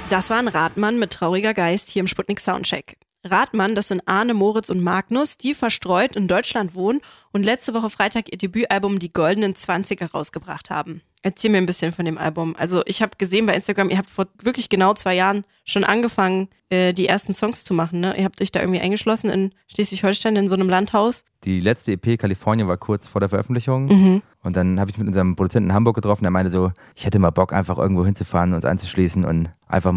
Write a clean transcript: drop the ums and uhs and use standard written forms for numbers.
Das war ein Radmann mit trauriger Geist hier im Sputnik Soundcheck. Radmann, das sind Arne, Moritz und Magnus, die verstreut in Deutschland wohnen und letzte Woche Freitag ihr Debütalbum Die Goldenen 20er rausgebracht haben. Erzähl mir ein bisschen von dem Album. Also ich habe gesehen bei Instagram, ihr habt vor wirklich genau 2 Jahren schon angefangen, die ersten Songs zu machen. Ne? Ihr habt euch da irgendwie eingeschlossen in Schleswig-Holstein in so einem Landhaus. Die letzte EP Kalifornien war kurz vor der Veröffentlichung. Und dann habe ich mit unserem Produzenten in Hamburg getroffen, der meinte so, ich hätte mal Bock, einfach irgendwo hinzufahren, uns einzuschließen und einfach